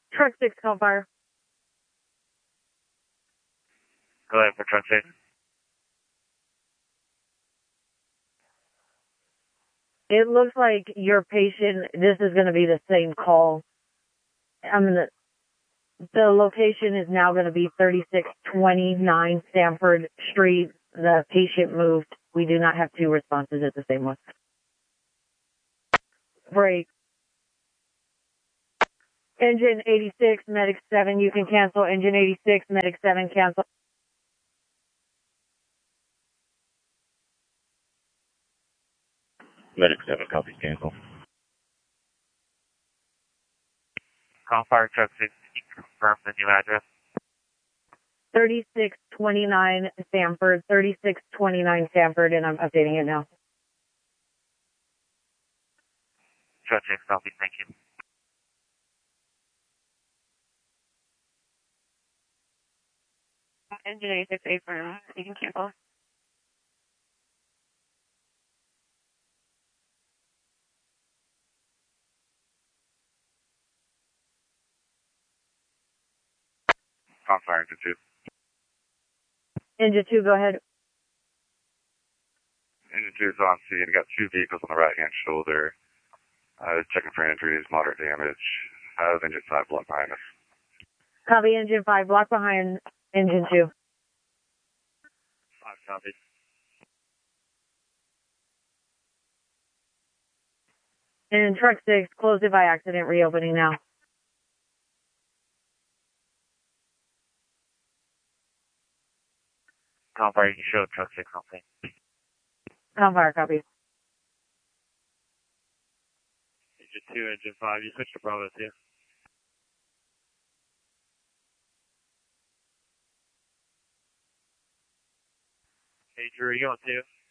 Truck 6, call fire. Go ahead for truck 6. It looks like your patient, this is going to be the same call. The location is now going to be 3629 Stanford Street. The patient moved. We do not have two responses at the same one. Break. Engine 86, Medic 7, you can cancel. Engine 86, Medic 7, cancel. Medic 7, copy, cancel. Call fire truck 6, can you confirm the new address? 3629 Stanford, 3629 Stanford, and I'm updating it now. Truck 6, copy, thank you. Engine 86, affirm. You can cancel. Call fire engine 2. Engine 2, go ahead. Engine 2 is on scene. Got two vehicles on the right-hand shoulder. Checking for injuries, moderate damage. Engine 5 block behind us. Copy, Engine 5, block behind Engine 2. 5, copy. And truck 6, closed it by accident, reopening now. Call fire, you show truck 6 on scene. Call fire, copy. Engine 2, engine 5, you switch to Bravo 2. Hey, Drew, you on 2?